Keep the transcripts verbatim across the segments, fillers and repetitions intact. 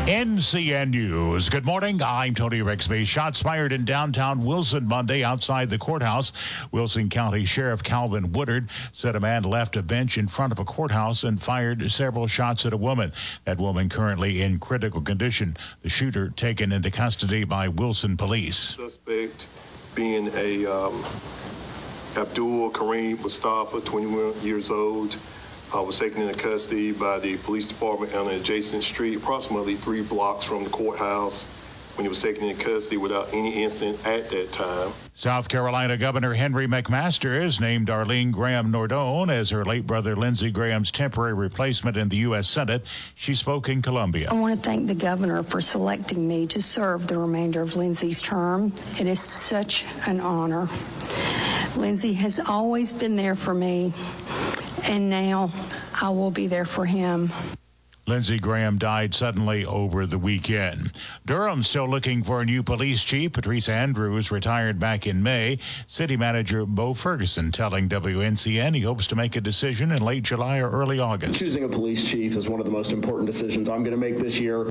N C N News. Good morning. I'm Tony Rixby. Shots fired in downtown Wilson Monday outside the courthouse. Wilson County Sheriff Calvin Woodard said a man left a bench in front of a courthouse and fired several shots at a woman. That woman currently in critical condition. The shooter taken into custody by Wilson police. Suspect being a um, Abdul Kareem Mustafa, twenty-one years old. I was taken into custody by the police department on an adjacent street, approximately three blocks from the courthouse, when he was taken into custody without any incident at that time. South Carolina Governor Henry McMaster has named Arlene Graham Nordone as her late brother Lindsey Graham's temporary replacement in the U S Senate. She spoke in Columbia. I want to thank the governor for selecting me to serve the remainder of Lindsey's term. It is such an honor. Lindsey has always been there for me, and now I will be there for him. Lindsey Graham died suddenly over the weekend. Durham still looking for a new police chief. Patrice Andrews retired back in May. City manager Bo Ferguson telling W N C N he hopes to make a decision in late July or early August. Choosing a police chief is one of the most important decisions I'm going to make this year.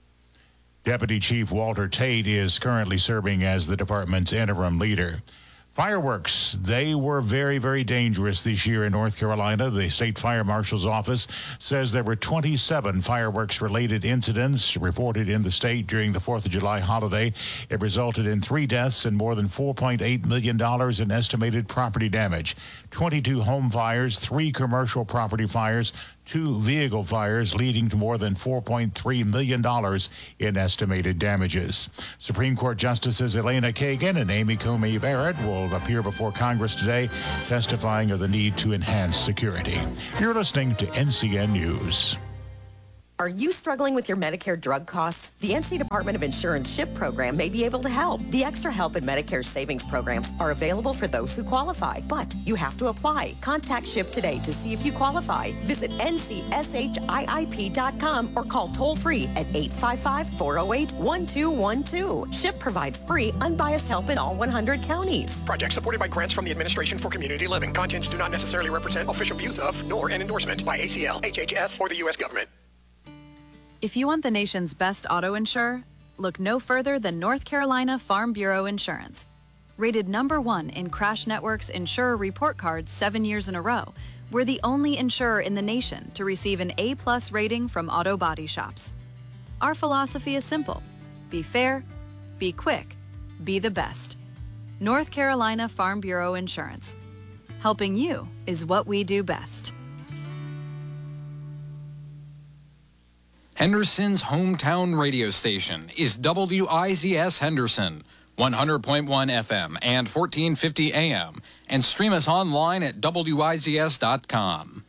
Deputy Chief Walter Tate is currently serving as the department's interim leader. Fireworks, they were very, very dangerous this year in North Carolina. The state fire marshal's office says there were twenty-seven fireworks-related incidents reported in the state during the fourth of July holiday. It resulted in three deaths and more than four point eight million dollars in estimated property damage. twenty-two home fires, three commercial property fires, two vehicle fires, leading to more than four point three million dollars in estimated damages. Supreme Court Justices Elena Kagan and Amy Coney Barrett will appear before Congress today, testifying of the need to enhance security. You're listening to N C N News. Are you struggling with your Medicare drug costs? The N C Department of Insurance SHIP program may be able to help. The Extra Help and Medicare savings programs are available for those who qualify, but you have to apply. Contact SHIP today to see if you qualify. Visit N C S H I I P dot com or call toll-free at eight five five, four oh eight, one two one two. SHIP provides free, unbiased help in all one hundred counties. Project supported by grants from the Administration for Community Living. Contents do not necessarily represent official views of, nor an endorsement by A C L, H H S, or the U S government. If you want the nation's best auto insurer, look no further than North Carolina Farm Bureau Insurance. Rated number one in Crash Network's Insurer Report Card seven years in a row, we're the only insurer in the nation to receive an A-plus rating from auto body shops. Our philosophy is simple. Be fair, be quick, be the best. North Carolina Farm Bureau Insurance. Helping you is what we do best. Henderson's hometown radio station is W I Z S Henderson, one hundred point one F M and fourteen fifty A M, and stream us online at W I Z S dot com.